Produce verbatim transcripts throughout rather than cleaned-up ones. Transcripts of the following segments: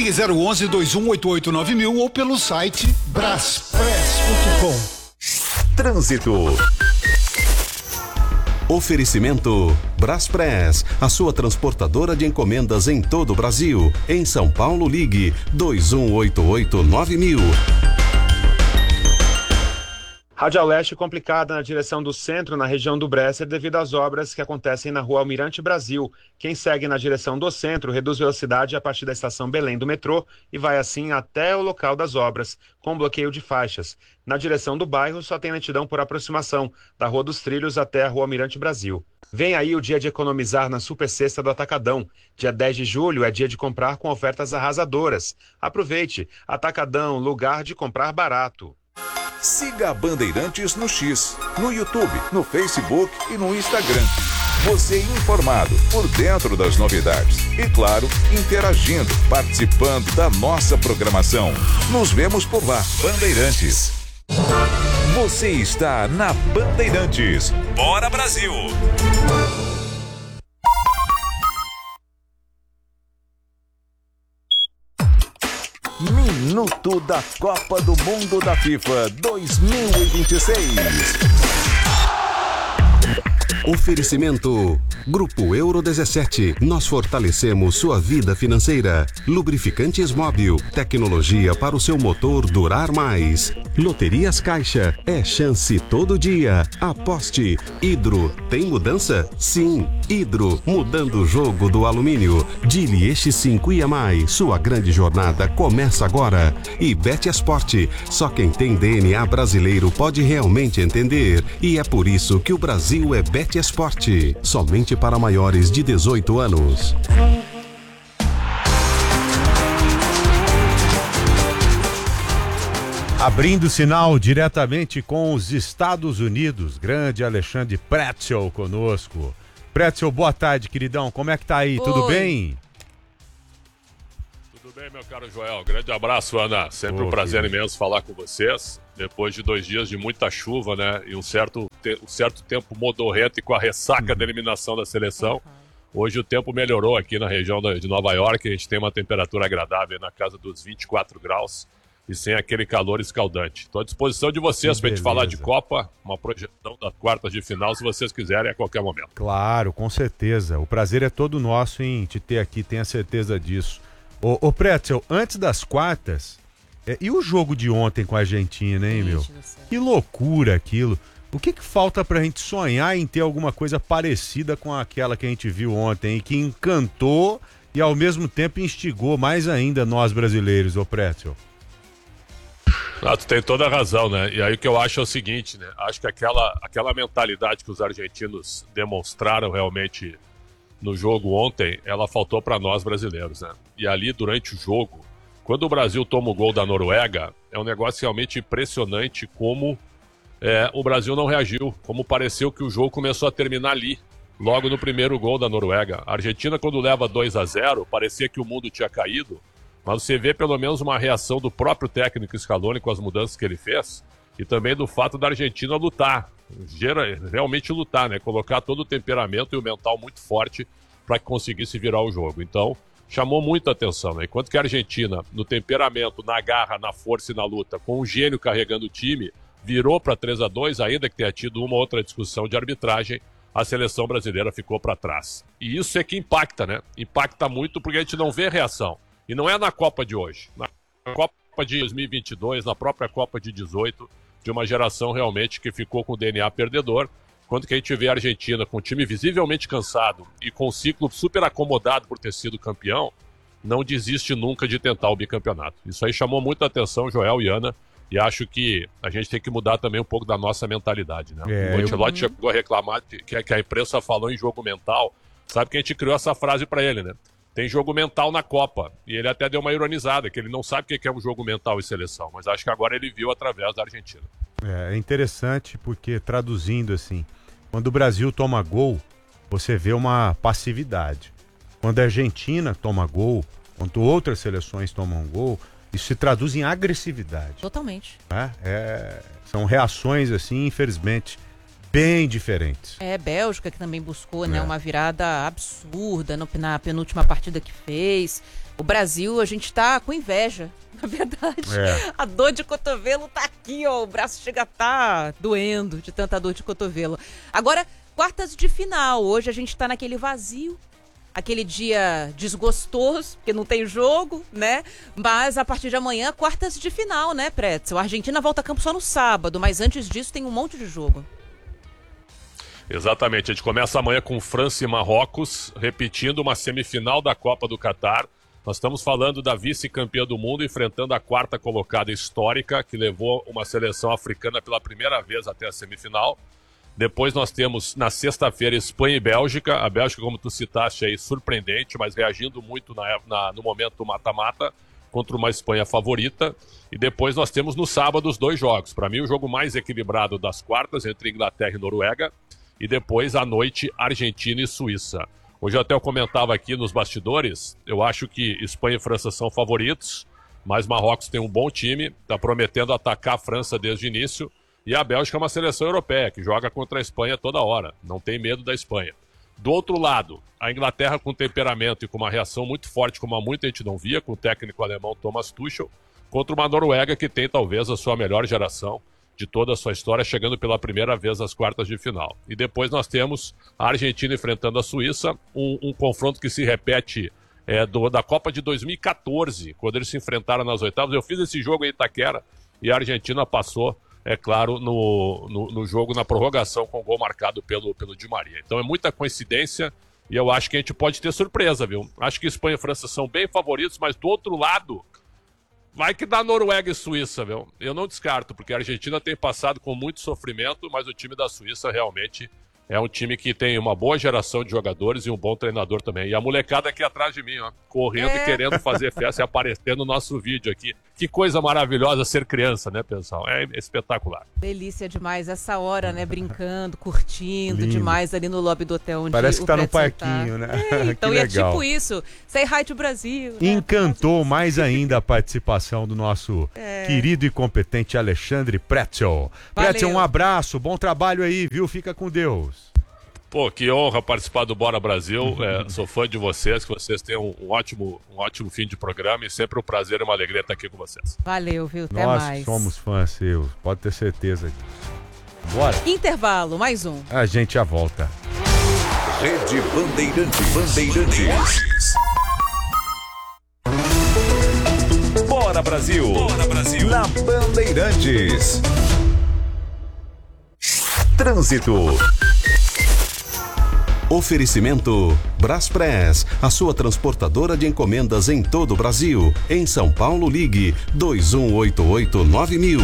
Ligue zero onze, dois um oito oito, nove mil ou pelo site braspress ponto com. Trânsito. Oferecimento Braspress, a sua transportadora de encomendas em todo o Brasil. Em São Paulo, ligue dois um oito oito, nove mil. Radial Leste complicada na direção do centro, na região do Bresser, devido às obras que acontecem na rua Almirante Brasil. Quem segue na direção do centro reduz velocidade a partir da estação Belém do metrô e vai assim até o local das obras, com bloqueio de faixas. Na direção do bairro só tem lentidão por aproximação, da Rua dos Trilhos até a rua Almirante Brasil. Vem aí o dia de economizar na Super Sexta do Atacadão. Dia dez de julho é dia de comprar com ofertas arrasadoras. Aproveite, Atacadão, lugar de comprar barato. Siga a Bandeirantes no X, no YouTube, no Facebook e no Instagram. Você informado, por dentro das novidades. E claro, interagindo, participando da nossa programação. Nos vemos por lá. Bandeirantes. Você está na Bandeirantes. Bora, Brasil! Minuto da Copa do Mundo da FIFA dois mil e vinte e seis. Oferecimento Grupo Euro dezessete. Nós fortalecemos sua vida financeira. Lubrificantes Móbil. Tecnologia para o seu motor durar mais. Loterias Caixa. É chance todo dia. Aposte. Hidro. Tem mudança? Sim. Hidro. Mudando o jogo do alumínio. Dili Eixo cinco e a mais. Sua grande jornada começa agora. E Bet Esporte. Só quem tem D N A brasileiro pode realmente entender. E é por isso que o Brasil é Bet Esporte. Somente para maiores de dezoito anos. Abrindo o sinal diretamente com os Estados Unidos, grande Alexandre Pretzel conosco. Pretzel, boa tarde, queridão. Como é que tá aí? Oi. Tudo bem? Tudo bem, meu caro Joel. Grande abraço, Ana. Sempre Ô, um prazer filho. imenso falar com vocês. Depois de dois dias de muita chuva, né? E um certo, te- um certo tempo modorrento e com a ressaca uhum. da eliminação da seleção. Uhum. Hoje o tempo melhorou aqui na região de Nova York. A gente tem uma temperatura agradável na casa dos vinte e quatro graus e sem aquele calor escaldante. Estou à disposição de vocês para a gente falar de Copa, uma projeção das quartas de final, se vocês quiserem, a qualquer momento. Claro, com certeza. O prazer é todo nosso em te ter aqui, tenha certeza disso. Ô, ô Pretzel, antes das quartas... É, e o jogo de ontem com a Argentina, hein, meu? Que loucura aquilo. O que que falta pra gente sonhar em ter alguma coisa parecida com aquela que a gente viu ontem e que encantou e ao mesmo tempo instigou mais ainda nós brasileiros, ô Pretzel? Ah, tu tem toda a razão, né? E aí o que eu acho é o seguinte, né? Acho que aquela, aquela mentalidade que os argentinos demonstraram realmente no jogo ontem, ela faltou pra nós brasileiros, né? E ali, durante o jogo, quando o Brasil toma o gol da Noruega, é um negócio realmente impressionante como é, o Brasil não reagiu, como pareceu que o jogo começou a terminar ali, logo no primeiro gol da Noruega. A Argentina, quando leva dois a zero, parecia que o mundo tinha caído, mas você vê pelo menos uma reação do próprio técnico Scaloni com as mudanças que ele fez, e também do fato da Argentina lutar, realmente lutar, né? Colocar todo o temperamento e o mental muito forte para que conseguisse virar o jogo. Então, chamou muita atenção, né? Enquanto que a Argentina, no temperamento, na garra, na força e na luta, com o gênio carregando o time, virou para três a dois, ainda que tenha tido uma outra discussão de arbitragem, a seleção brasileira ficou para trás. E isso é que impacta, né? Impacta muito porque a gente não vê reação. E não é na Copa de hoje. Na Copa de dois mil e vinte e dois, na própria Copa de dezoito, de uma geração realmente que ficou com o D N A perdedor, quando que a gente vê a Argentina com o time visivelmente cansado e com o ciclo super acomodado por ter sido campeão, não desiste nunca de tentar o bicampeonato. Isso aí chamou muita atenção, Joel e Ana, e acho que a gente tem que mudar também um pouco da nossa mentalidade, né? É, o Ancelotti eu... chegou a reclamar que, que a imprensa falou em jogo mental, sabe que a gente criou essa frase para ele, né? Tem jogo mental na Copa, e ele até deu uma ironizada, que ele não sabe o que é um jogo mental e seleção, mas acho que agora ele viu através da Argentina. É interessante porque, traduzindo assim, quando o Brasil toma gol, você vê uma passividade. Quando a Argentina toma gol, quando outras seleções tomam gol, isso se traduz em agressividade. Totalmente. É, é, são reações, assim, infelizmente, bem diferentes. É, Bélgica que também buscou, né, É. uma virada absurda no, na penúltima partida que fez. O Brasil, a gente tá com inveja, na verdade. É. A dor de cotovelo tá aqui, ó, o braço chega a tá doendo de tanta dor de cotovelo. Agora, quartas de final, hoje a gente tá naquele vazio, aquele dia desgostoso, porque não tem jogo, né? Mas a partir de amanhã, quartas de final, né, Pretzel? A Argentina volta a campo só no sábado, mas antes disso tem um monte de jogo. Exatamente, a gente começa amanhã com França e Marrocos, repetindo uma semifinal da Copa do Catar. Nós estamos falando da vice-campeã do mundo enfrentando a quarta colocada histórica, que levou uma seleção africana pela primeira vez até a semifinal. Depois nós temos, na sexta-feira, Espanha e Bélgica. A Bélgica, como tu citaste aí, surpreendente, mas reagindo muito na, na, no momento mata-mata contra uma Espanha favorita. E depois nós temos no sábado os dois jogos. Para mim, o jogo mais equilibrado das quartas, entre Inglaterra e Noruega. E depois, à noite, Argentina e Suíça. Hoje até eu comentava aqui nos bastidores, eu acho que Espanha e França são favoritos, mas Marrocos tem um bom time, está prometendo atacar a França desde o início, e a Bélgica é uma seleção europeia, que joga contra a Espanha toda hora, não tem medo da Espanha. Do outro lado, a Inglaterra com temperamento e com uma reação muito forte, como há muito a gente não via, com o técnico alemão Thomas Tuchel, contra uma Noruega que tem talvez a sua melhor geração de toda a sua história, chegando pela primeira vez às quartas de final. E depois nós temos a Argentina enfrentando a Suíça, um, um confronto que se repete é, do, da Copa de dois mil e quatorze, quando eles se enfrentaram nas oitavas. Eu fiz esse jogo em Itaquera e a Argentina passou, é claro, no, no, no jogo, na prorrogação, com gol marcado pelo, pelo Di Maria. Então é muita coincidência e eu acho que a gente pode ter surpresa, viu? Acho que Espanha e França são bem favoritos, mas do outro lado, vai que dá Noruega e Suíça, viu? Eu não descarto, porque a Argentina tem passado com muito sofrimento, mas o time da Suíça realmente é um time que tem uma boa geração de jogadores e um bom treinador também. E a molecada aqui atrás de mim, ó, correndo É. e querendo fazer festa e aparecendo no nosso vídeo aqui. Que coisa maravilhosa ser criança, né, pessoal? É espetacular. Delícia demais essa hora, né? Brincando, curtindo Lindo. demais ali no lobby do hotel onde Parece que o tá no Pretzel parquinho, né? É, então, Que e é legal. tipo isso. Say hi to Brasil. né? Encantou mais ainda a participação do nosso querido e competente Alexandre Pretzel. Valeu. Pretzel, um abraço, bom trabalho aí, viu? Fica com Deus. Pô, que honra participar do Bora Brasil. É, sou fã de vocês, que vocês tenham um, um, ótimo, um ótimo fim de programa e sempre um prazer e uma alegria estar aqui com vocês. Valeu, viu? Até Nós mais. somos fãs seus, pode ter certeza disso. Bora, Intervalo, mais um. a gente já volta. Rede Bandeirantes. Bandeirantes. Bora Brasil. Bora Brasil. Na Bandeirantes. Trânsito. Oferecimento Braspress, a sua transportadora de encomendas em todo o Brasil. Em São Paulo, ligue dois um oito oito nove mil.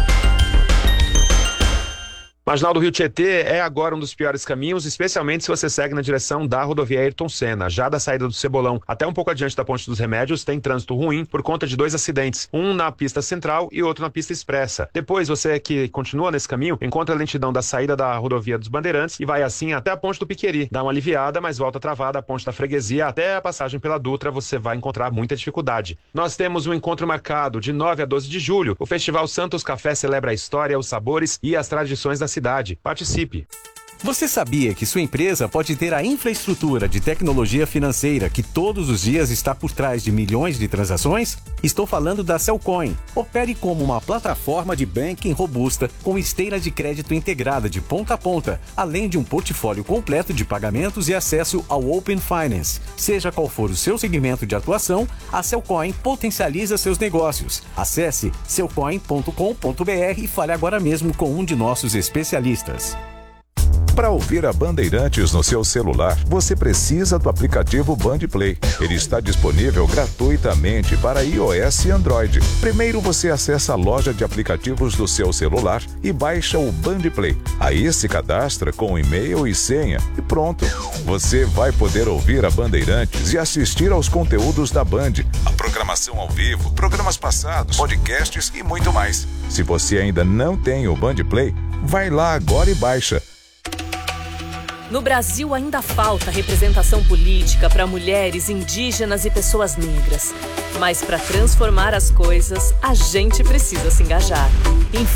Marginal do Rio Tietê é agora um dos piores caminhos, especialmente se você segue na direção da rodovia Ayrton Senna. Já da saída do Cebolão até um pouco adiante da Ponte dos Remédios, tem trânsito ruim por conta de dois acidentes, um na pista central e outro na pista expressa. Depois, você que continua nesse caminho, encontra a lentidão da saída da rodovia dos Bandeirantes e vai assim até a Ponte do Piqueri. Dá uma aliviada, mas volta travada a Ponte da Freguesia até a passagem pela Dutra, você vai encontrar muita dificuldade. Nós temos um encontro marcado de nove a doze de julho. O Festival Santos Café celebra a história, os sabores e as tradições da cidade. Participe. Você sabia que sua empresa pode ter a infraestrutura de tecnologia financeira que todos os dias está por trás de milhões de transações? Estou falando da Cellcoin. Opere como uma plataforma de banking robusta com esteira de crédito integrada de ponta a ponta, além de um portfólio completo de pagamentos e acesso ao Open Finance. Seja qual for o seu segmento de atuação, a Cellcoin potencializa seus negócios. Acesse cellcoin ponto com ponto br e fale agora mesmo com um de nossos especialistas. Para ouvir a Bandeirantes no seu celular, você precisa do aplicativo Bandplay. Ele está disponível gratuitamente para iOS e Android. Primeiro você acessa a loja de aplicativos do seu celular e baixa o Bandplay. Aí se cadastra com e-mail e senha e pronto. Você vai poder ouvir a Bandeirantes e assistir aos conteúdos da Band, a programação ao vivo, programas passados, podcasts e muito mais. Se você ainda não tem o Bandplay, vai lá agora e baixa. No Brasil ainda falta representação política para mulheres, indígenas e pessoas negras. Mas para transformar as coisas, a gente precisa se engajar. Em